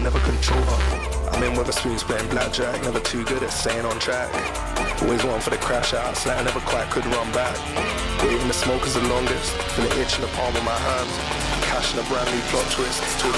never control her. I'm in with a spoons playing blackjack, never too good at staying on track. Always one for the crash out, so I never quite could run back. Waving the smoke is the longest, feel the itch in the palm of my hand. Cash in a brand new plot twist, till